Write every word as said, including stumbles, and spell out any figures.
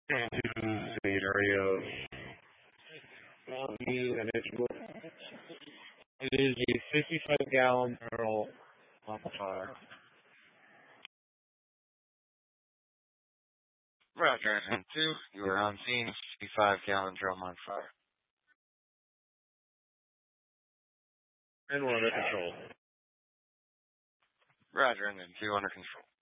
into the area of Mountain View and Edgewood. It is a fifty-five gallon barrel amplifier. Roger, and two, you are on scene, fifty-five gallon drum on fire. And we're under control. Roger, and then two under control.